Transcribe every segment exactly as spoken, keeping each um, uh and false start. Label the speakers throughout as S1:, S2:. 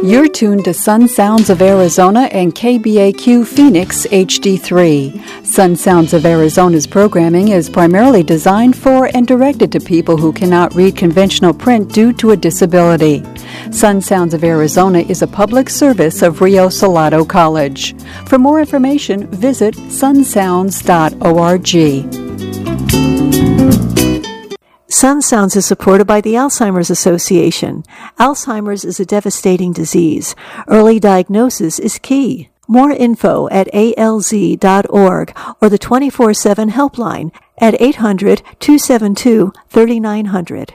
S1: You're tuned to Sun Sounds of Arizona and K B A Q Phoenix H D three. Sun Sounds of Arizona's programming is primarily designed for and directed to people who cannot read conventional print due to a disability. Sun Sounds of Arizona is a public service of Rio Salado College. For more information, visit sun sounds dot org.
S2: Sun Sounds is supported by the Alzheimer's Association. Alzheimer's is a devastating disease. Early diagnosis is key. More info at A L Z dot org or the twenty-four seven helpline at eight hundred, two seven two, three nine zero zero.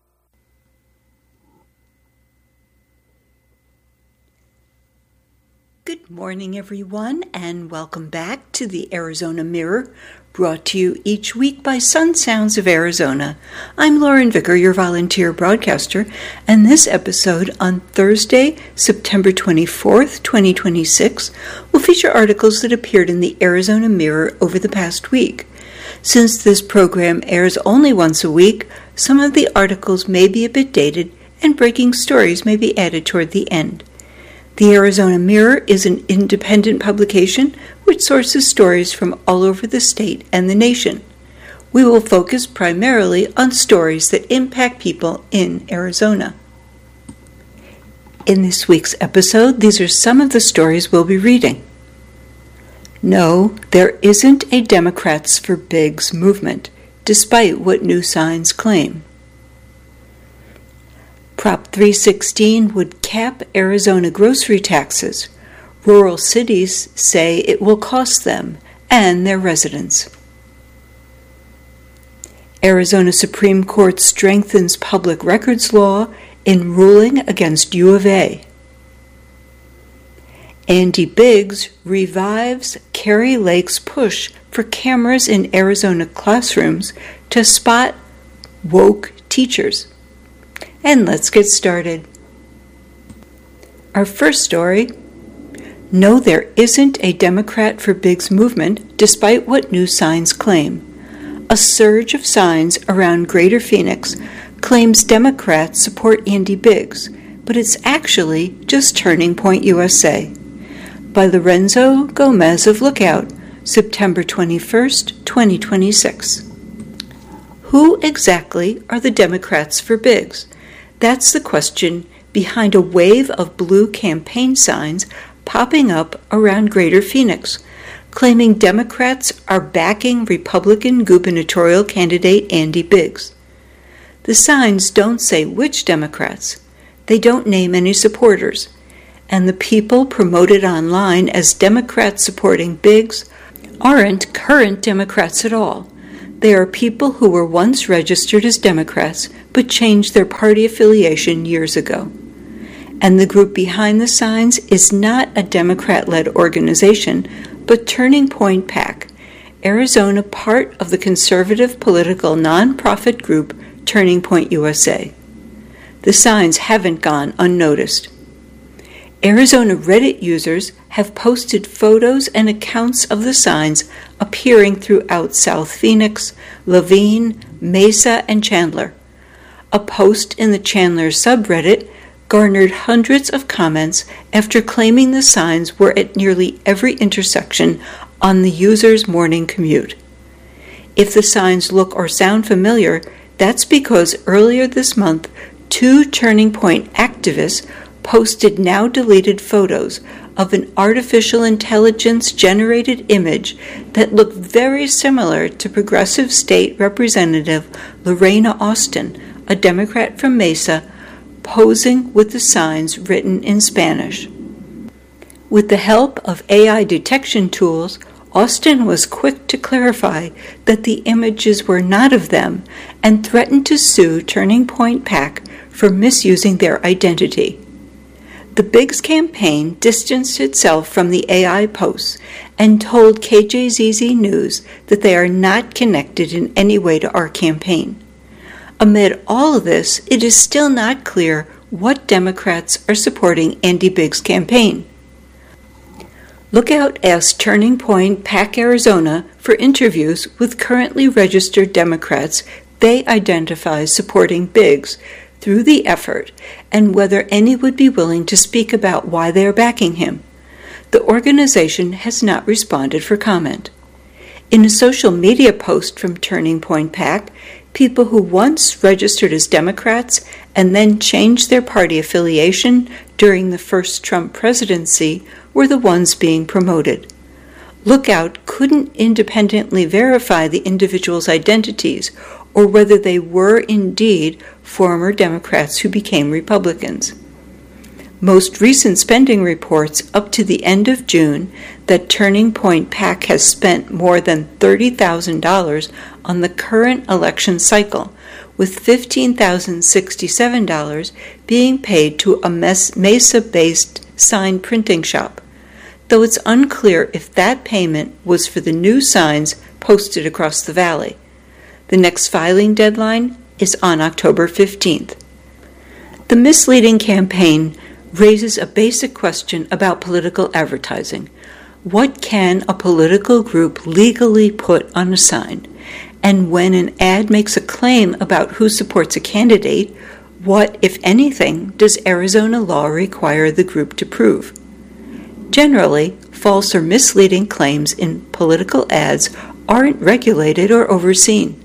S3: Good morning, everyone, and welcome back to the Arizona Mirror, brought to you each week by Sun Sounds of Arizona. I'm Lauren Vicker, your volunteer broadcaster, and this episode on Thursday, September twenty-fourth, twenty twenty-six, will feature articles that appeared in the Arizona Mirror over the past week. Since this program airs only once a week, some of the articles may be a bit dated, and breaking stories may be added toward the end. The Arizona Mirror is an independent publication which sources stories from all over the state and the nation. We will focus primarily on stories that impact people in Arizona. In this week's episode, these are some of the stories we'll be reading. No, there isn't a Democrats for Bigs movement, despite what new signs claim. Prop three sixteen would cap Arizona grocery taxes. Rural cities say it will cost them and their residents. Arizona Supreme Court strengthens public records law in ruling against U of A. Andy Biggs revives Kari Lake's push for cameras in Arizona classrooms to spot woke teachers. And let's get started. Our first story: No, there isn't a Democrat for Bigs movement, despite what new signs claim. A surge of signs around Greater Phoenix claims Democrats support Andy Biggs, but it's actually just Turning Point U S A. By Lorenzo Gomez of Lookout, September twenty-first, twenty twenty-six. Who exactly are the Democrats for Biggs? That's the question behind a wave of blue campaign signs popping up around Greater Phoenix, claiming Democrats are backing Republican gubernatorial candidate Andy Biggs. The signs don't say which Democrats. They don't name any supporters. And the people promoted online as Democrats supporting Biggs aren't current Democrats at all. They are people who were once registered as Democrats but changed their party affiliation years ago. And the group behind the signs is not a Democrat-led organization, but Turning Point PAC, Arizona part of the conservative political nonprofit group Turning Point U S A. The signs haven't gone unnoticed. Arizona Reddit users have posted photos and accounts of the signs appearing throughout South Phoenix, Laveen, Mesa, and Chandler. A post in the Chandler subreddit garnered hundreds of comments after claiming the signs were at nearly every intersection on the user's morning commute. If the signs look or sound familiar, that's because earlier this month, two Turning Point activists posted now-deleted photos of an artificial intelligence-generated image that looked very similar to Progressive State Representative Lorena Austin, a Democrat from Mesa, posing with the signs written in Spanish. With the help of A I detection tools, Austin was quick to clarify that the images were not of them and threatened to sue Turning Point PAC for misusing their identity. The Biggs campaign distanced itself from the A I posts and told K J Z Z News that they are not connected in any way to our campaign. Amid all of this, it is still not clear what Democrats are supporting Andy Biggs' campaign. Lookout asked Turning Point PAC Arizona for interviews with currently registered Democrats they identify supporting Biggs through the effort and whether any would be willing to speak about why they are backing him. The organization has not responded for comment. In a social media post from Turning Point PAC, people who once registered as Democrats and then changed their party affiliation during the first Trump presidency were the ones being promoted. Lookout couldn't independently verify the individuals' identities or whether they were indeed former Democrats who became Republicans. Most recent spending reports up to the end of June that Turning Point PAC has spent more than thirty thousand dollars on the current election cycle, with fifteen thousand sixty-seven dollars being paid to a Mesa-based sign printing shop, though it's unclear if that payment was for the new signs posted across the valley. The next filing deadline is on October fifteenth. The misleading campaign raises a basic question about political advertising. What can a political group legally put on a sign? And when an ad makes a claim about who supports a candidate, what, if anything, does Arizona law require the group to prove? Generally, false or misleading claims in political ads aren't regulated or overseen.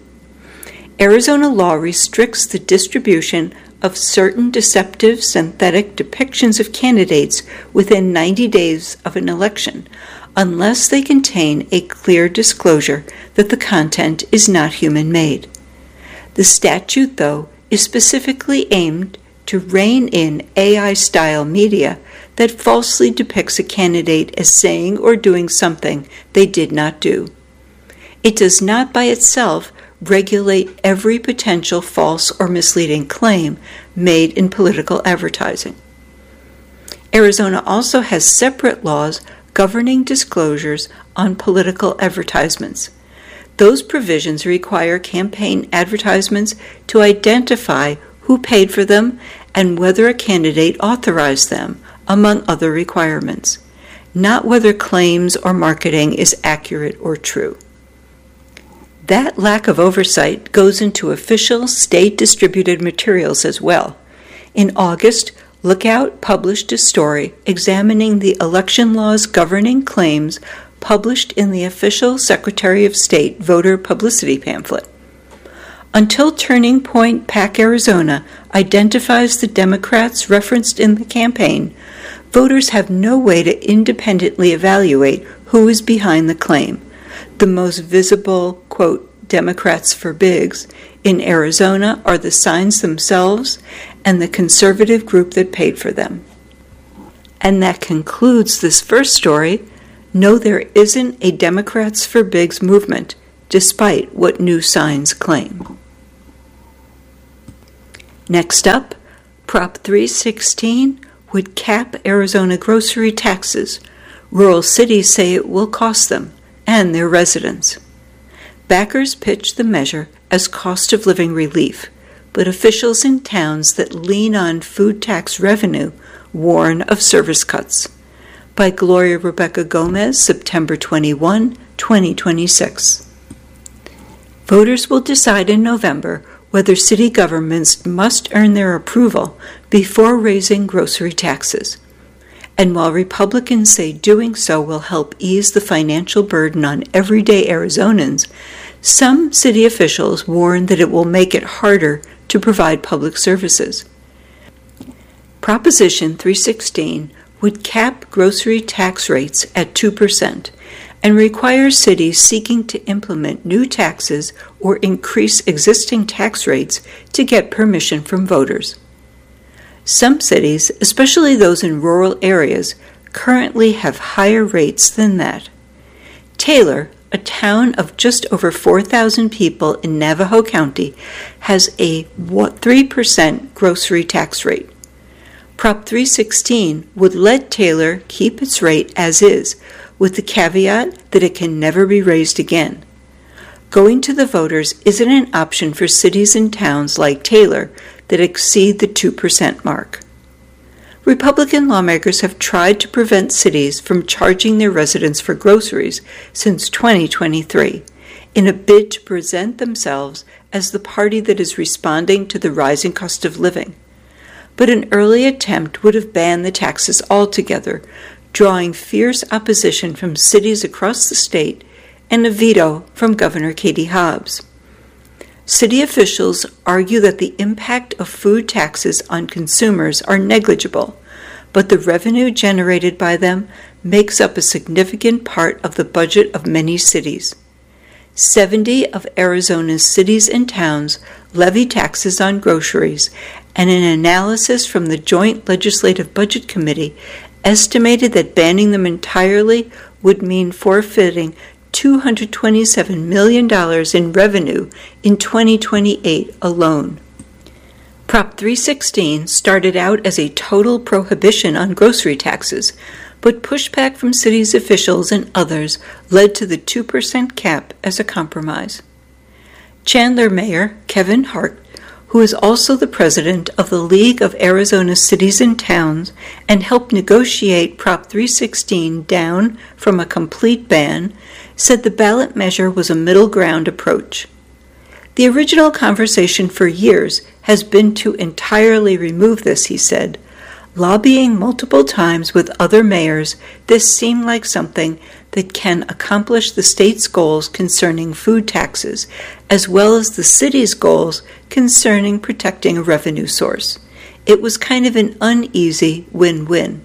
S3: Arizona law restricts the distribution of certain deceptive synthetic depictions of candidates within ninety days of an election, unless they contain a clear disclosure that the content is not human-made. The statute, though, is specifically aimed to rein in A I-style media that falsely depicts a candidate as saying or doing something they did not do. It does not by itself regulate every potential false or misleading claim made in political advertising. Arizona also has separate laws governing disclosures on political advertisements. Those provisions require campaign advertisements to identify who paid for them and whether a candidate authorized them, among other requirements, not whether claims or marketing is accurate or true. That lack of oversight goes into official state-distributed materials as well. In August, Lookout published a story examining the election laws governing claims published in the official Secretary of State voter publicity pamphlet. Until Turning Point PAC Arizona identifies the Democrats referenced in the campaign, voters have no way to independently evaluate who is behind the claim. The most visible, quote, Democrats for Bigs in Arizona are the signs themselves and the conservative group that paid for them. And that concludes this first story. No, there isn't a Democrats for Bigs movement, despite what new signs claim. Next up, Prop three sixteen would cap Arizona grocery taxes. Rural cities say it will cost them and their residents. Backers pitch the measure as cost of living relief, but officials in towns that lean on food tax revenue warn of service cuts. By Gloria Rebecca Gomez, September twenty-first, twenty twenty-six. Voters will decide in November whether city governments must earn their approval before raising grocery taxes. And while Republicans say doing so will help ease the financial burden on everyday Arizonans, some city officials warn that it will make it harder to provide public services. Proposition three sixteen would cap grocery tax rates at two percent and require cities seeking to implement new taxes or increase existing tax rates to get permission from voters. Some cities, especially those in rural areas, currently have higher rates than that. Taylor, a town of just over four thousand people in Navajo County, has a three percent grocery tax rate. Prop three sixteen would let Taylor keep its rate as is, with the caveat that it can never be raised again. Going to the voters isn't an option for cities and towns like Taylor that exceed the two percent mark. Republican lawmakers have tried to prevent cities from charging their residents for groceries since twenty twenty-three, in a bid to present themselves as the party that is responding to the rising cost of living. But an early attempt would have banned the taxes altogether, drawing fierce opposition from cities across the state and a veto from Governor Katie Hobbs. City officials argue that the impact of food taxes on consumers are negligible, but the revenue generated by them makes up a significant part of the budget of many cities. seventy of Arizona's cities and towns levy taxes on groceries, and an analysis from the Joint Legislative Budget Committee estimated that banning them entirely would mean forfeiting two hundred twenty-seven million dollars in revenue in twenty twenty-eight alone. Prop three sixteen started out as a total prohibition on grocery taxes, but pushback from city's officials and others led to the two percent cap as a compromise. Chandler Mayor Kevin Hart, who is also the president of the League of Arizona Cities and Towns and helped negotiate Prop three sixteen down from a complete ban, said the ballot measure was a middle ground approach. The original conversation for years has been to entirely remove this, he said. Lobbying multiple times with other mayors, this seemed like something that can accomplish the state's goals concerning food taxes, as well as the city's goals concerning protecting a revenue source. It was kind of an uneasy win-win.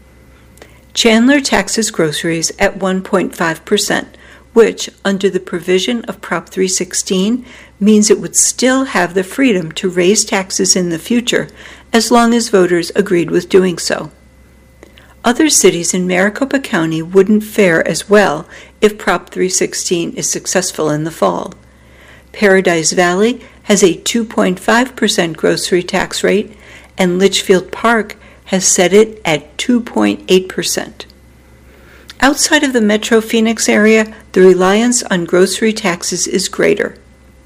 S3: Chandler taxes groceries at one point five percent, which, under the provision of Prop three sixteen, means it would still have the freedom to raise taxes in the future as long as voters agreed with doing so. Other cities in Maricopa County wouldn't fare as well if Prop three sixteen is successful in the fall. Paradise Valley has a two point five percent grocery tax rate, and Litchfield Park has set it at two point eight percent. Outside of the Metro Phoenix area, the reliance on grocery taxes is greater.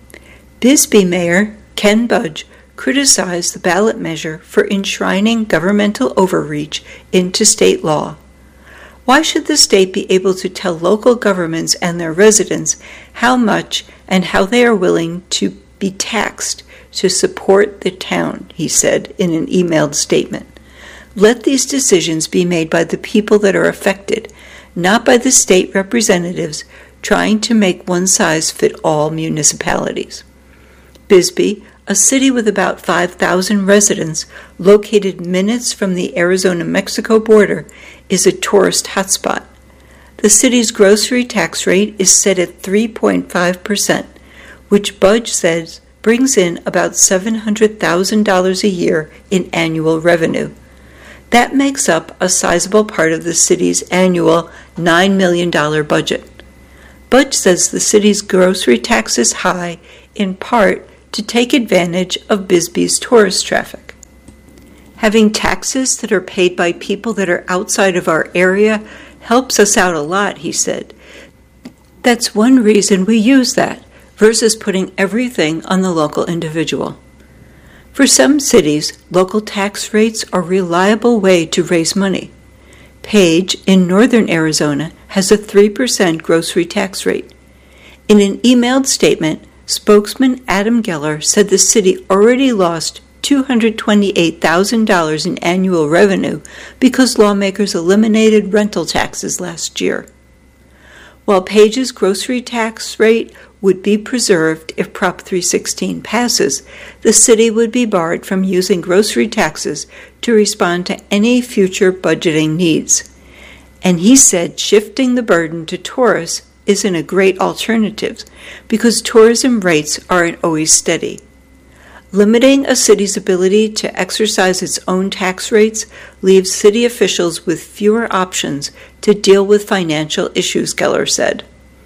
S3: Bisbee Mayor Ken Budge criticized the ballot measure for enshrining governmental overreach into state law. Why should the state be able to tell local governments and their residents how much and how they are willing to be taxed to support the town, he said in an emailed statement. Let these decisions be made by the people that are affected, not by the state representatives trying to make one-size-fit-all municipalities. Bisbee, a city with about five thousand residents located minutes from the Arizona-Mexico border, is a tourist hotspot. The city's grocery tax rate is set at three point five percent, which Budge says brings in about seven hundred thousand dollars a year in annual revenue. That makes up a sizable part of the city's annual nine million dollars budget. Budge says the city's grocery tax is high, in part to take advantage of Bisbee's tourist traffic. Having taxes that are paid by people that are outside of our area helps us out a lot, he said. That's one reason we use that, versus putting everything on the local individual. For some cities, local tax rates are a reliable way to raise money. Page, in northern Arizona, has a three percent grocery tax rate. In an emailed statement, spokesman Adam Geller said the city already lost two hundred twenty-eight thousand dollars in annual revenue because lawmakers eliminated rental taxes last year. While Page's grocery tax rate would be preserved if Prop three sixteen passes, the city would be barred from using grocery taxes to respond to any future budgeting needs. And he said shifting the burden to tourists isn't a great alternative because tourism rates aren't always steady. Limiting a city's ability to exercise its own tax rates leaves city officials with fewer options to deal with financial issues, Geller said.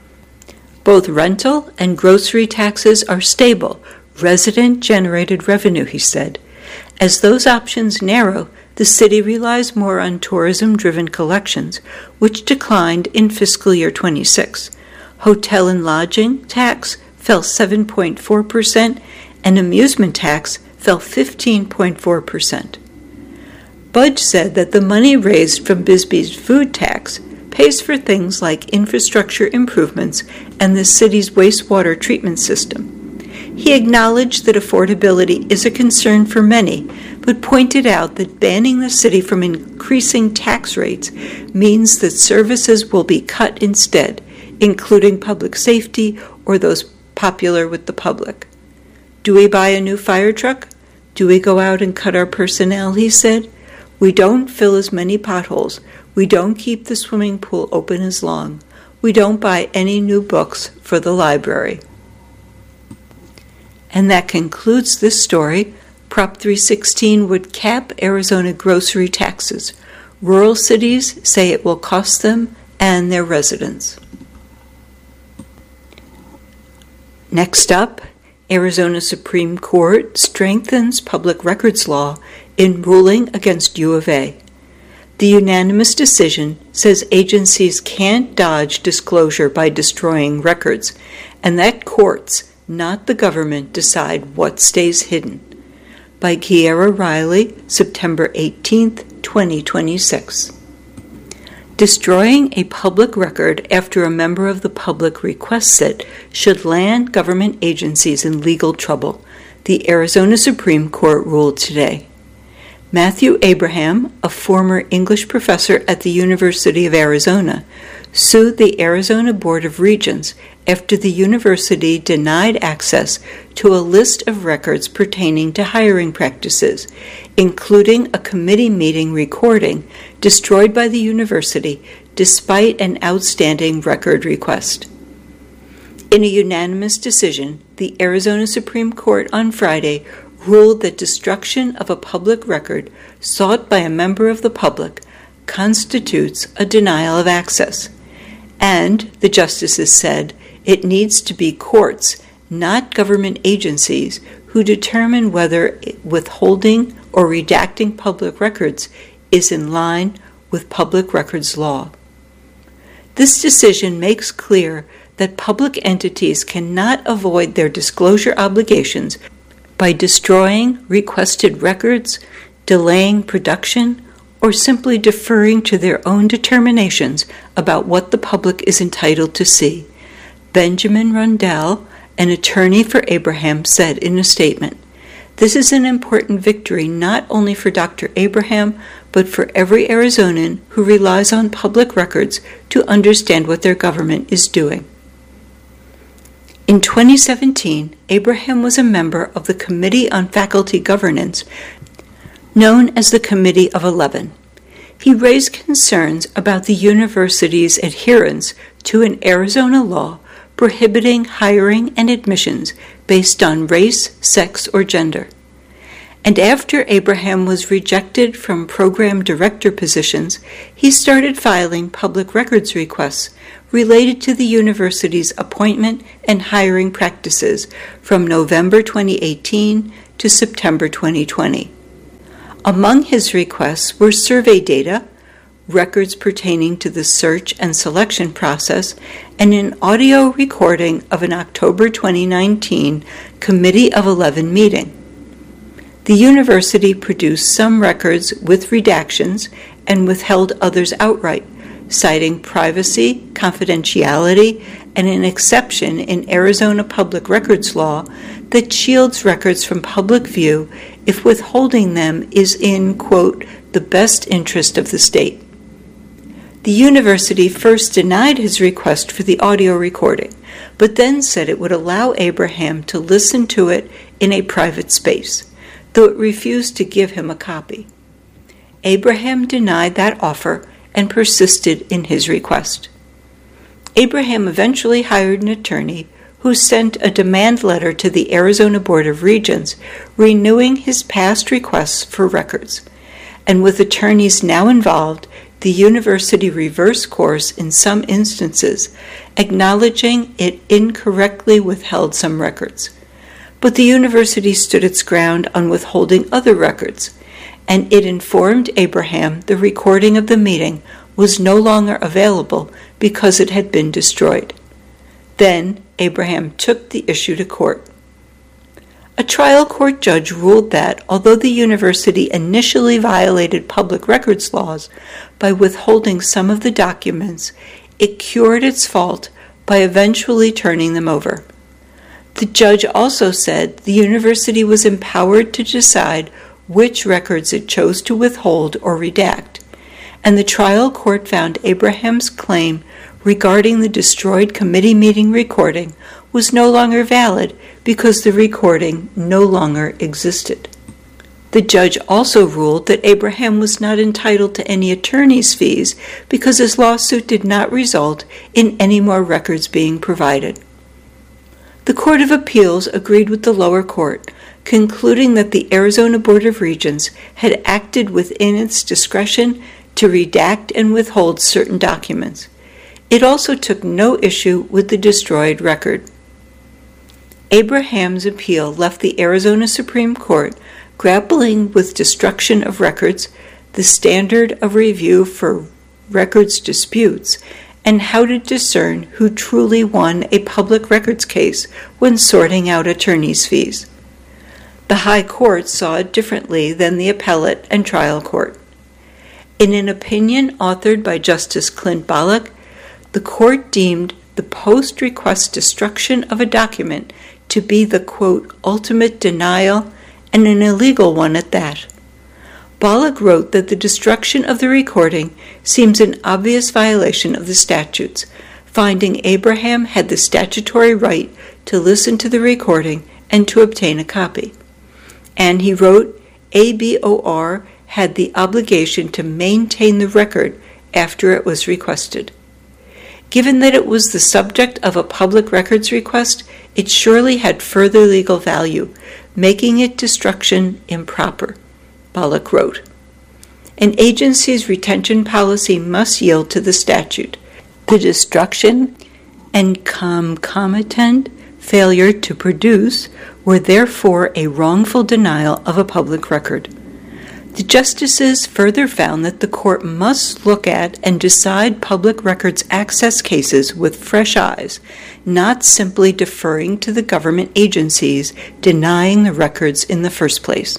S3: Both rental and grocery taxes are stable, resident-generated revenue, he said. As those options narrow, the city relies more on tourism-driven collections, which declined in fiscal year twenty-six. Hotel and lodging tax fell seven point four percent, and amusement tax fell fifteen point four percent. Budge said that the money raised from Bisbee's food tax pays for things like infrastructure improvements and the city's wastewater treatment system. He acknowledged that affordability is a concern for many, but pointed out that banning the city from increasing tax rates means that services will be cut instead, including public safety or those popular with the public. Do we buy a new fire truck? Do we go out and cut our personnel, he said. We don't fill as many potholes. We don't keep the swimming pool open as long. We don't buy any new books for the library. And that concludes this story. Prop three sixteen would cap Arizona grocery taxes. Rural cities say it will cost them and their residents. Next up, Arizona Supreme Court strengthens public records law in ruling against U of A. The unanimous decision says agencies can't dodge disclosure by destroying records, and that courts, not the government, decide what stays hidden. By Kiera Riley, September eighteenth, twenty twenty-six. Destroying a public record after a member of the public requests it should land government agencies in legal trouble, the Arizona Supreme Court ruled today. Matthew Abraham, a former English professor at the University of Arizona, sued the Arizona Board of Regents after the university denied access to a list of records pertaining to hiring practices, including a committee meeting recording destroyed by the university despite an outstanding record request. In a unanimous decision, the Arizona Supreme Court on Friday ruled that destruction of a public record sought by a member of the public constitutes a denial of access. And, the justices said, it needs to be courts, not government agencies, who determine whether withholding or redacting public records is in line with public records law. This decision makes clear that public entities cannot avoid their disclosure obligations by destroying requested records, delaying production, or simply deferring to their own determinations about what the public is entitled to see. Benjamin Rundell, an attorney for Abraham, said in a statement, "This is an important victory not only for Doctor Abraham, but for every Arizonan who relies on public records to understand what their government is doing." In twenty seventeen, Abraham was a member of the Committee on Faculty Governance, known as the Committee of Eleven. He raised concerns about the university's adherence to an Arizona law prohibiting hiring and admissions based on race, sex, or gender. And after Abraham was rejected from program director positions, he started filing public records requests related to the university's appointment and hiring practices from November twenty eighteen to September twenty twenty. Among his requests were survey data, records pertaining to the search and selection process, and an audio recording of an October twenty nineteen Committee of Eleven meeting. The university produced some records with redactions and withheld others outright, citing privacy, confidentiality, and an exception in Arizona public records law that shields records from public view if withholding them is in, quote, the best interest of the state. The university first denied his request for the audio recording, but then said it would allow Abraham to listen to it in a private space, though it refused to give him a copy. Abraham denied that offer and persisted in his request. Abraham eventually hired an attorney who sent a demand letter to the Arizona Board of Regents renewing his past requests for records. And with attorneys now involved, the university reversed course in some instances, acknowledging it incorrectly withheld some records. But the university stood its ground on withholding other records, and it informed Abraham the recording of the meeting was no longer available because it had been destroyed. Then Abraham took the issue to court. A trial court judge ruled that, although the university initially violated public records laws by withholding some of the documents, it cured its fault by eventually turning them over. The judge also said the university was empowered to decide which records it chose to withhold or redact, and the trial court found Abraham's claim regarding the destroyed committee meeting recording was no longer valid because the recording no longer existed. The judge also ruled that Abraham was not entitled to any attorney's fees because his lawsuit did not result in any more records being provided. The Court of Appeals agreed with the lower court, concluding that the Arizona Board of Regents had acted within its discretion to redact and withhold certain documents. It also took no issue with the destroyed record. Abraham's appeal left the Arizona Supreme Court grappling with destruction of records, the standard of review for records disputes, and how to discern who truly won a public records case when sorting out attorney's fees. The High Court saw it differently than the appellate and trial court. In an opinion authored by Justice Clint Bolick, the court deemed the post-request destruction of a document to be the, quote, ultimate denial, and an illegal one at that. Bolick wrote that the destruction of the recording seems an obvious violation of the statutes, finding Abraham had the statutory right to listen to the recording and to obtain a copy. And he wrote, A B O R had the obligation to maintain the record after it was requested. Given that it was the subject of a public records request, it surely had further legal value, making its destruction improper, Bolick wrote. An agency's retention policy must yield to the statute. The destruction and concomitant failure to produce were therefore a wrongful denial of a public record. The justices further found that the court must look at and decide public records access cases with fresh eyes, not simply deferring to the government agencies denying the records in the first place.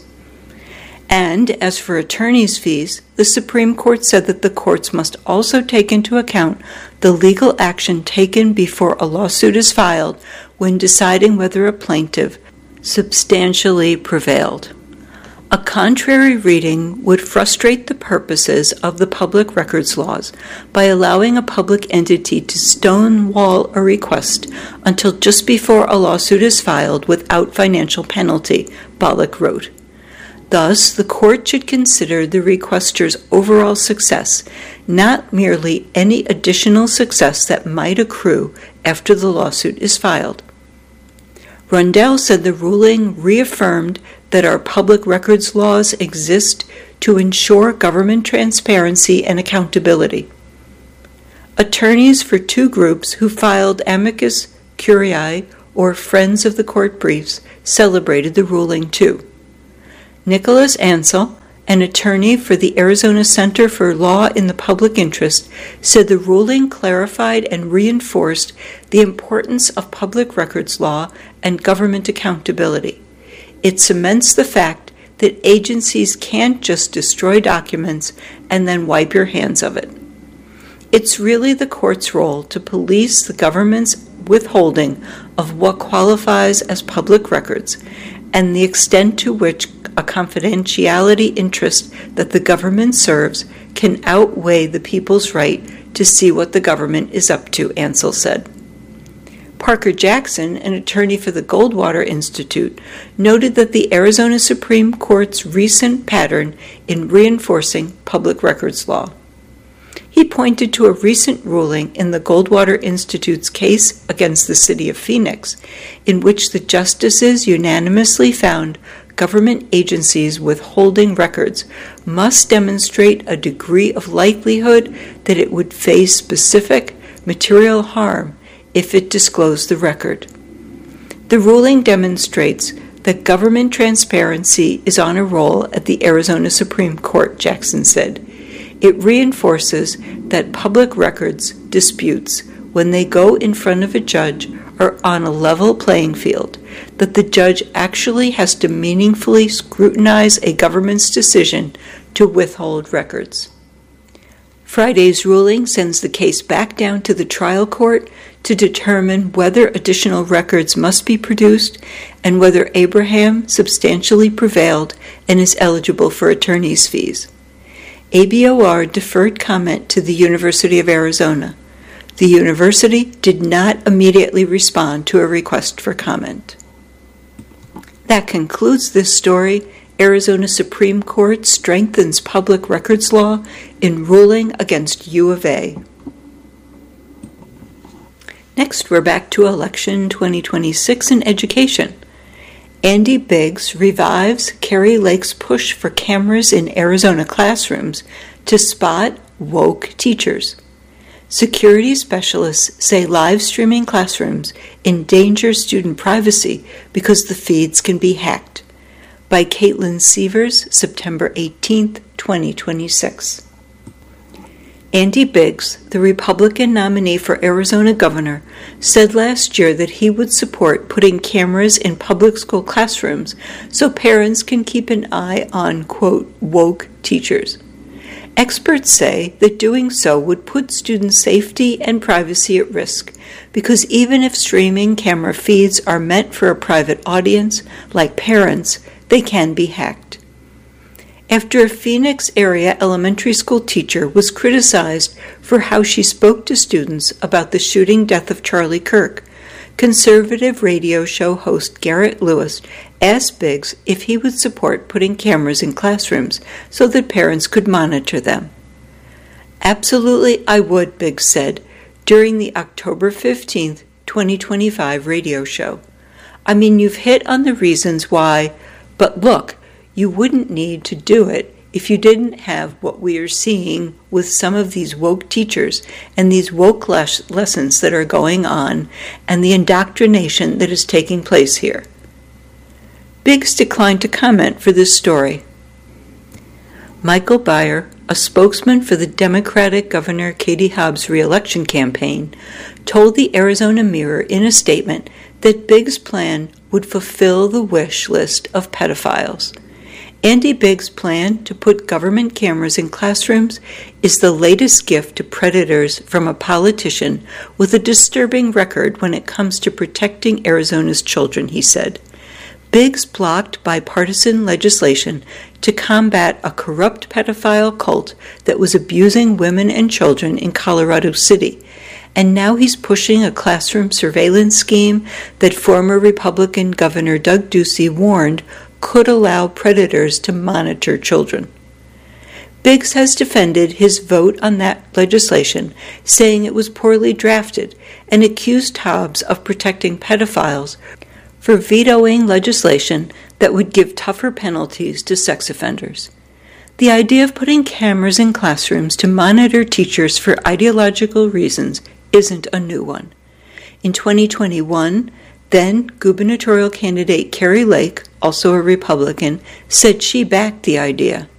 S3: And as for attorney's fees, the Supreme Court said that the courts must also take into account the legal action taken before a lawsuit is filed when deciding whether a plaintiff substantially prevailed. A contrary reading would frustrate the purposes of the public records laws by allowing a public entity to stonewall a request until just before a lawsuit is filed without financial penalty, Bolick wrote. Thus, the court should consider the requester's overall success, not merely any additional success that might accrue after the lawsuit is filed. Rundell said the ruling reaffirmed that our public records laws exist to ensure government transparency and accountability. Attorneys for two groups who filed amicus curiae, or Friends of the Court briefs, celebrated the ruling too. Nicholas Ansel, an attorney for the Arizona Center for Law in the Public Interest, said the ruling clarified and reinforced the importance of public records law and government accountability. It cements the fact that agencies can't just destroy documents and then wipe your hands of it. It's really the court's role to police the government's withholding of what qualifies as public records and the extent to which a confidentiality interest that the government serves can outweigh the people's right to see what the government is up to, Ansel said. Parker Jackson, an attorney for the Goldwater Institute, noted that the Arizona Supreme Court's recent pattern in reinforcing public records law. He pointed to a recent ruling in the Goldwater Institute's case against the city of Phoenix, in which the justices unanimously found government agencies withholding records must demonstrate a degree of likelihood that it would face specific material harm if it disclosed the record. The ruling demonstrates that government transparency is on a roll at the Arizona Supreme Court, Jackson said. It reinforces that public records disputes, when they go in front of a judge, are on a level playing field, that the judge actually has to meaningfully scrutinize a government's decision to withhold records. Friday's ruling sends the case back down to the trial court to determine whether additional records must be produced and whether Abraham substantially prevailed and is eligible for attorney's fees. A B O R deferred comment to the University of Arizona. The university did not immediately respond to a request for comment. That concludes this story. Arizona Supreme Court strengthens public records law in ruling against U of A. Next, we're back to election twenty twenty-six in education. Andy Biggs revives Kari Lake's push for cameras in Arizona classrooms to spot woke teachers. Security specialists say live streaming classrooms endanger student privacy because the feeds can be hacked. By Caitlin Sievers, September eighteenth, twenty twenty-six. Andy Biggs, the Republican nominee for Arizona governor, said last year that he would support putting cameras in public school classrooms so parents can keep an eye on, quote, woke teachers. Experts say that doing so would put student safety and privacy at risk because even if streaming camera feeds are meant for a private audience, like parents, they can be hacked. After a Phoenix area elementary school teacher was criticized for how she spoke to students about the shooting death of Charlie Kirk, conservative radio show host Garrett Lewis asked Biggs if he would support putting cameras in classrooms so that parents could monitor them. Absolutely, I would, Biggs said during the October fifteenth, twenty twenty-five radio show. I mean, you've hit on the reasons why, but look, you wouldn't need to do it if you didn't have what we are seeing with some of these woke teachers and these woke les- lessons that are going on and the indoctrination that is taking place here. Biggs declined to comment for this story. Michael Beyer, a spokesman for the Democratic Governor Katie Hobbs' re-election campaign, told the Arizona Mirror in a statement that Biggs' plan would fulfill the wish list of pedophiles. Andy Biggs' plan to put government cameras in classrooms is the latest gift to predators from a politician with a disturbing record when it comes to protecting Arizona's children, he said. Biggs blocked bipartisan legislation to combat a corrupt pedophile cult that was abusing women and children in Colorado City, and now he's pushing a classroom surveillance scheme that former Republican Governor Doug Ducey warned could allow predators to monitor children. Biggs has defended his vote on that legislation, saying it was poorly drafted, and accused Hobbs of protecting pedophiles for vetoing legislation that would give tougher penalties to sex offenders. The idea of putting cameras in classrooms to monitor teachers for ideological reasons isn't a new one. In twenty twenty-one, then gubernatorial candidate Kari Lake, also a Republican, said she backed the idea.